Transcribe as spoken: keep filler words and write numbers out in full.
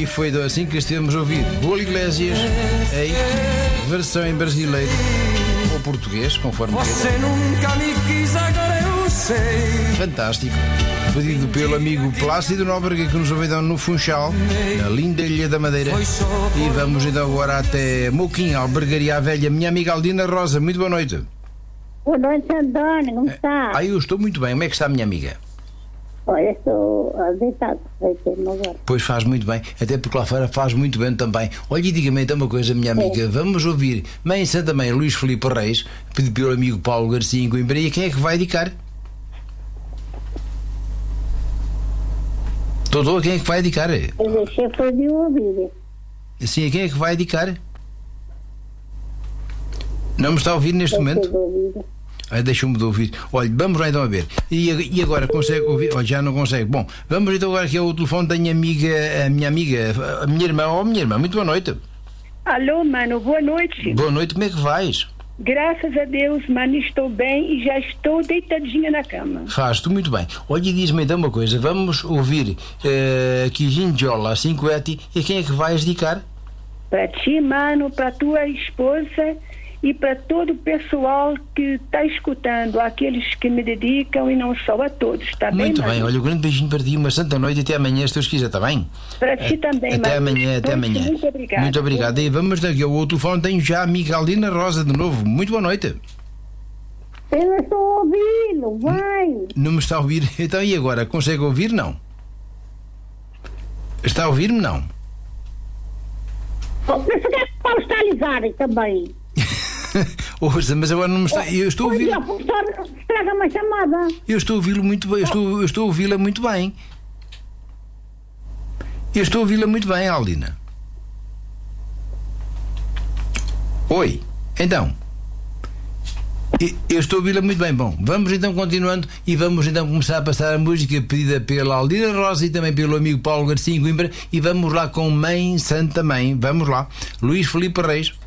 E foi assim que estivemos a ouvir Julio Iglesias em versão em brasileiro ou português, conforme Você nunca me quis, agora eu sei. fantástico. Pedido pelo amigo Plácido Nóbrega, que nos ouviu no Funchal, na linda Ilha da Madeira. E vamos então agora até Moquim, Albergaria à Velha. Minha amiga Aldina Rosa, muito boa noite. Boa noite, Antônio, como está? Ah, eu estou muito bem. Como é que está a minha amiga? Olha, estou deitado, deitei-me agora. Pois faz muito bem, até porque lá fora faz muito bem também. Olha, e diga-me então uma coisa, minha amiga. Vamos ouvir Mãe Santa Mãe, Luís Filipe Reis, pedido pelo amigo Paulo Garcia em Coimbra. E quem é que vai dedicar? Doutor, quem é que vai dedicar? Eu deixei foi de ouvir. Sim, a quem é que vai dedicar? Não me está a ouvir neste Deixei momento? de ouvir. Ah, deixa-me de ouvir. Olha, vamos lá então a ver. E, e agora, consegue ouvir? Olha, já não consegue. Bom, vamos então agora aqui ao telefone da minha amiga, a minha amiga, a minha irmã. Oh, minha irmã, muito boa noite. Alô, mano, boa noite. Boa noite, como é que vais? Graças a Deus, mano, estou bem e já estou deitadinha na cama. Faz-te muito bem. Olha, e diz-me então uma coisa. Vamos ouvir uh, aqui Gingiola, Cinquetti. E quem é que vais dedicar? Para ti, mano, para tua esposa e para todo o pessoal que está escutando, aqueles que me dedicam e não só, a todos, está bem, Muito mano? bem. Olha, um grande beijinho para ti, uma santa noite e até amanhã, se Deus quiser, está bem? Para ti também, Até mano. amanhã, até Muito, amanhã. Muito obrigada. Muito obrigado. E vamos daqui ao outro telefone. Tenho já a amiga Aldina Rosa de novo. Muito boa noite. Eu não estou ouvindo, vai. Não me está a ouvir? Então e agora? Consegue ouvir? Não. Está a ouvir-me? Não. Oh, mas você quer paustalizar também? Ouça, mas agora não me está. Eu estou a ouvir. Olha, professor, estraga uma chamada. Eu estou a ouvi-lo muito bem. Eu estou, eu estou a ouvi-la muito bem. Eu estou a ouvi-la muito bem, Aldina. Oi. Então. E- Eu estou a ouvi-la muito bem. Bom, vamos então continuando e vamos então começar a passar a música pedida pela Aldina Rosa e também pelo amigo Paulo Garcia em Coimbra. E vamos lá com Mãe Santa Mãe. Vamos lá. Luís Filipe Reis.